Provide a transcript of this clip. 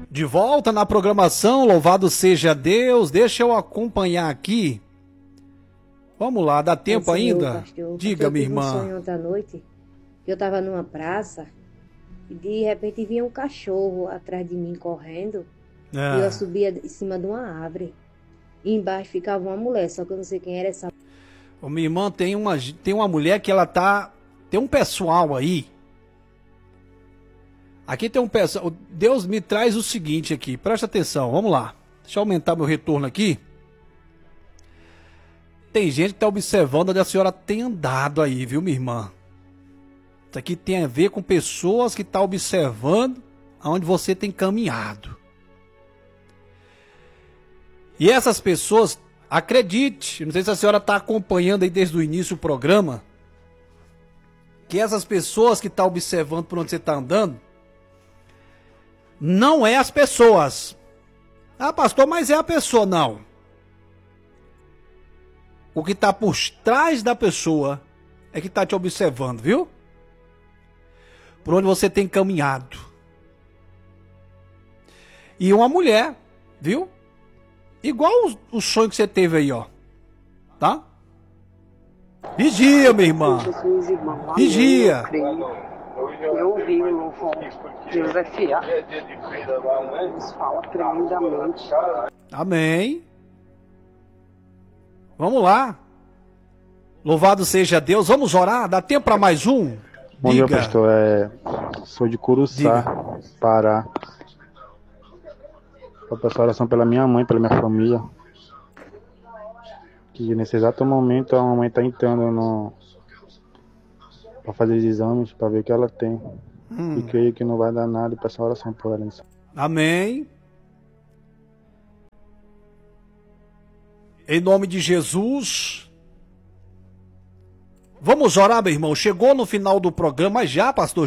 De volta na programação, louvado seja Deus. Deixa eu acompanhar aqui. Vamos lá, dá tempo ainda? Diga, minha irmã. Eu tive um sonho ontem à noite, que eu estava numa praça e de repente vinha um cachorro atrás de mim correndo. E eu subia em cima de uma árvore. E embaixo ficava uma mulher, só que eu não sei quem era essa. Ô, minha irmã, tem uma mulher que ela tá... Tem um pessoal aí. Aqui tem um pessoal... Deus me traz o seguinte aqui, presta atenção, vamos lá. Deixa eu aumentar meu retorno aqui. Tem gente que tá observando onde a senhora tem andado aí, viu, minha irmã? Isso aqui tem a ver com pessoas que estão observando aonde você tem caminhado. E essas pessoas, acredite, não sei se a senhora está acompanhando aí desde o início do programa, que essas pessoas que estão observando por onde você está andando, não é as pessoas. Ah, pastor, mas é a pessoa. Não. O que está por trás da pessoa é que está te observando, viu? Por onde você tem caminhado. E uma mulher, viu? Igual o sonho que você teve aí, ó. Tá? Vigia, minha irmã. Vigia. Eu ouvi o louvor. Deus é fiel. Deus fala tremendamente. Amém. Vamos lá. Louvado seja Deus. Vamos orar? Dá tempo para mais um? Bom dia, pastor. Sou de Curuçá, Pará. Eu peço oração pela minha mãe, pela minha família. Que nesse exato momento a mamãe está entrando para fazer os exames, para ver o que ela tem. E creio que não vai dar nada, e peço oração por ela. Amém. Em nome de Jesus. Vamos orar, meu irmão. Chegou no final do programa já, pastor